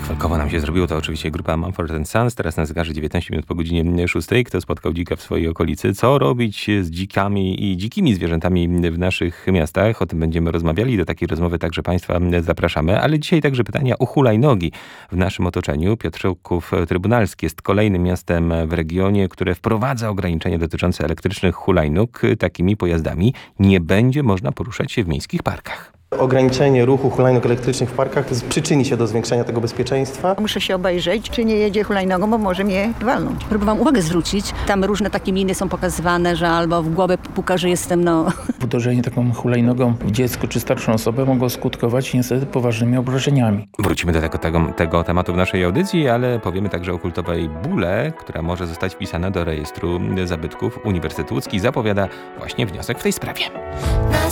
Folkowo nam się zrobiło, to oczywiście grupa Mumford & Sons. Teraz na zegarze 19 minut po godzinie 6. Kto spotkał dzika w swojej okolicy? Co robić z dzikami i dzikimi zwierzętami w naszych miastach? O tym będziemy rozmawiali. Do takiej rozmowy także Państwa zapraszamy. Ale dzisiaj także pytania o hulajnogi w naszym otoczeniu. Piotrków Trybunalski jest kolejnym miastem w regionie, które wprowadza ograniczenia dotyczące elektrycznych hulajnóg. Takimi pojazdami nie będzie można poruszać się w miejskich parkach. Ograniczenie ruchu hulajnóg elektrycznych w parkach przyczyni się do zwiększenia tego bezpieczeństwa. Muszę się obejrzeć, czy nie jedzie hulajnogą, bo może mnie walnąć. Próbowałam uwagę zwrócić. Tam różne takie miny są pokazywane, że albo w głowę puka, że jestem Uderzenie taką hulajnogą w dziecko czy starszą osobę mogło skutkować niestety poważnymi obrażeniami. Wrócimy do tego tematu w naszej audycji, ale powiemy także o kultowej bóle, która może zostać wpisana do rejestru zabytków. Uniwersytet Łódzki zapowiada właśnie wniosek w tej sprawie.